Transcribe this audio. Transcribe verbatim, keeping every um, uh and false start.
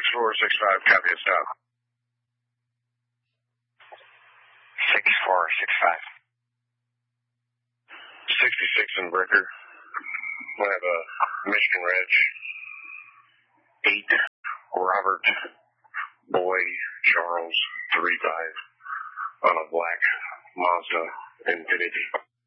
four six five, copy a stop. six four six five. sixty-six in Bricker. We have a Michigan Reg. eight, Robert Boy Charles three five on a black Mazda Infiniti.